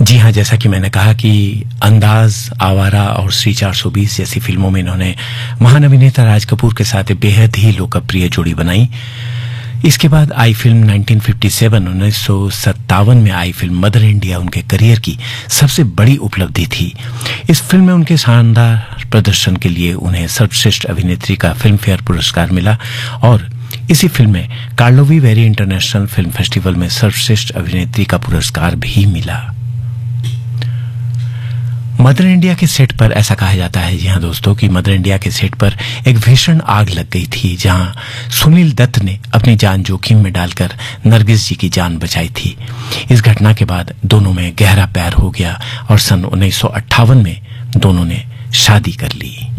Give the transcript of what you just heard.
जी हाँ, जैसा कि मैंने कहा कि अंदाज, आवारा और श्री 420 जैसी फिल्मों में इन्होंने महान अभिनेता राज कपूर के साथ बेहद ही लोकप्रिय जोड़ी बनाई। इसके बाद आई फिल्म 1957 में आई फिल्म मदर इंडिया उनके करियर की सबसे बड़ी उपलब्धि थी। इस फिल्म में उनके शानदार प्रदर्शन के लिए उन्हें सर्वश्रेष्ठ अभिनेत्री का फिल्म फेयर पुरस्कार मिला और इसी फिल्म में Karlovy very international film festival में सर्वश्रेष्ठ अभिनेत्री का पुरस्कार भी मिला। मदर इंडिया के सेट पर ऐसा कहा जाता है, जी हाँ दोस्तों, कि मदर इंडिया के सेट पर एक भीषण आग लग गई थी जहां सुनील दत्त ने अपनी जान जोखिम में डालकर नरगिस जी की जान बचाई थी। इस घटना के बाद दोनों में गहरा प्यार हो गया और सन 1958 में दोनों ने शादी कर ली।